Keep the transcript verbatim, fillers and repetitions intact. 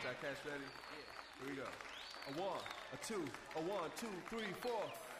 Y'all cats ready? Yeah. Here we go. A one, a two, a one, two, three, four.